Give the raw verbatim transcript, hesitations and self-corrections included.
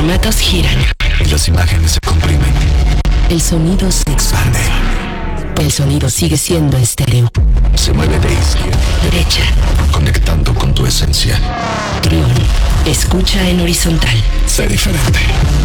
formatos giran. Y las imágenes se comprimen. El sonido se expande. El sonido sigue siendo estéreo. Se mueve de izquierda a derecha, conectando con tu esencia. Trión, escucha en horizontal. Sé diferente.